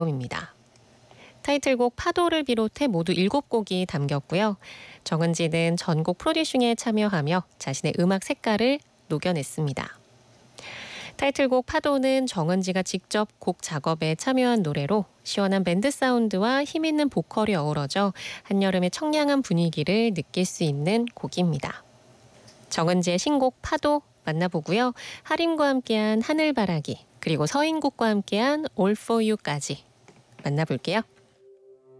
앨범입니다. 타이틀곡 파도를 비롯해 모두 7곡이 담겼고요. 정은지는 전곡 프로듀싱에 참여하며 자신의 음악 색깔을 녹여냈습니다. 타이틀곡 파도는 정은지가 직접 곡 작업에 참여한 노래로 시원한 밴드 사운드와 힘있는 보컬이 어우러져 한여름의 청량한 분위기를 느낄 수 있는 곡입니다. 정은지의 신곡 파도 만나보고요. 하림과 함께한 하늘바라기, 그리고 서인국과 함께한 All For You까지 만나볼게요.